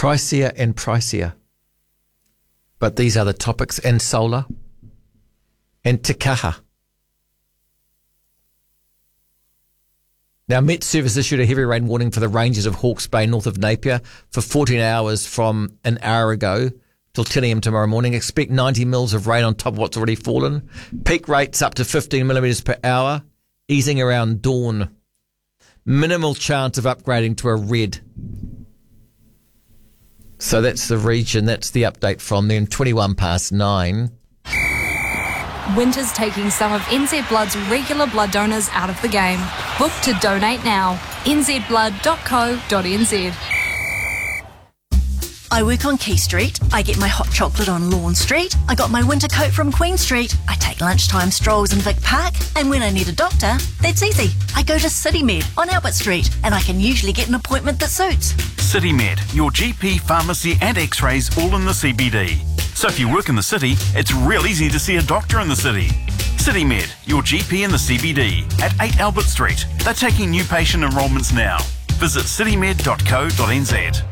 Pricier and pricier. But these are the topics. And solar. And Te Kaha. Now, Met Service issued a heavy rain warning for the ranges of Hawke's Bay north of Napier for 14 hours from an hour ago till 10 a.m. tomorrow morning. Expect 90 mils of rain on top of what's already fallen. Peak rates up to 15 millimetres per hour, easing around dawn. Minimal chance of upgrading to a red. So that's the region. That's the update from them. 9:21. Winter's taking some of NZ Blood's regular blood donors out of the game. Book to donate now. nzblood.co.nz. I work on Key Street. I get my hot chocolate on Lawn Street. I got my winter coat from Queen Street. I take lunchtime strolls in Vic Park. And when I need a doctor, that's easy. I go to CityMed on Albert Street, and I can usually get an appointment that suits. CityMed, your GP, pharmacy and x-rays all in the CBD. So if you work in the city, it's real easy to see a doctor in the city. CityMed, your GP in the CBD at 8 Albert Street. They're taking new patient enrolments now. Visit citymed.co.nz.